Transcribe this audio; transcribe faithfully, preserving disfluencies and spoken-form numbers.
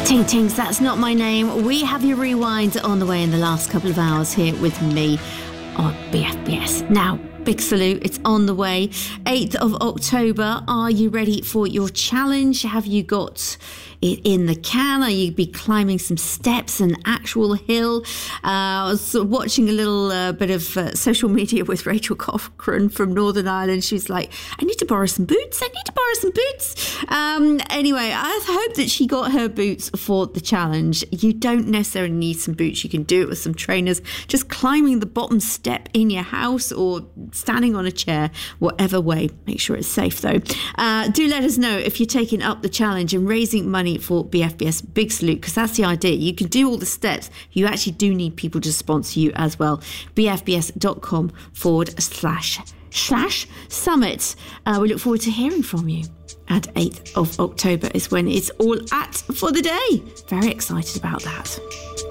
Ting Tings, that's not my name. We have your rewind on the way in the last couple of hours here with me on B F B S. Now, big salute, it's on the way. eighth of October, are you ready for your challenge? Have you got it in the can? Are you be climbing some steps, an actual hill? Uh, I was sort of watching a little uh, bit of uh, social media with Rachel Cochrane from Northern Ireland. She's like, I need to borrow some boots. I need to borrow some boots. Um, anyway, I hope that she got her boots for the challenge. You don't necessarily need some boots. You can do it with some trainers. Just climbing the bottom step in your house or standing on a chair, whatever way. Make sure it's safe though. Uh, do let us know if you're taking up the challenge and raising money for B F B S. Big salute, because that's the idea. You can do all the steps. You actually do need people to sponsor you as well. bfbs.com forward slash slash summit. Uh, we look forward to hearing from you. And eighth of October is when it's all at for the day. Very excited about that.